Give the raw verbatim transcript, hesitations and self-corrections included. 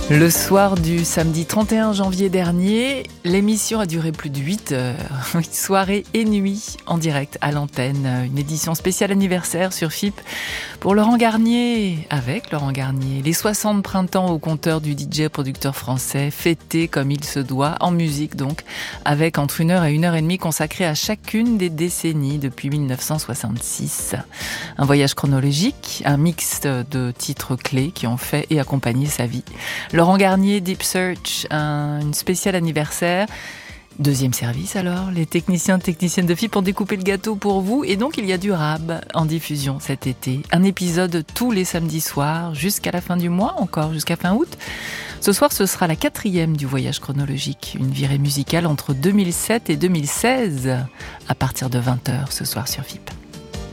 Le soir du samedi trente et un janvier dernier, l'émission a duré plus de huit heures. Soirée et nuit en direct à l'antenne. Une édition spéciale anniversaire sur F I P pour Laurent Garnier, avec Laurent Garnier. Les soixante printemps au compteur du D J producteur français, fêtés comme il se doit, en musique donc, avec entre une heure et une heure et demie consacrée à chacune des décennies depuis mille neuf cent soixante-six. Un voyage chronologique, un mix de titres clés qui ont fait et accompagné sa vie. Laurent Garnier, Deep Search, un, une spéciale anniversaire. Deuxième service alors, les techniciens techniciennes de F I P ont découpé le gâteau pour vous et donc il y a du rap en diffusion cet été. Un épisode tous les samedis soirs jusqu'à la fin du mois, encore jusqu'à fin août. Ce soir ce sera la quatrième du voyage chronologique, une virée musicale entre deux mille sept et deux mille seize à partir de vingt heures ce soir sur F I P.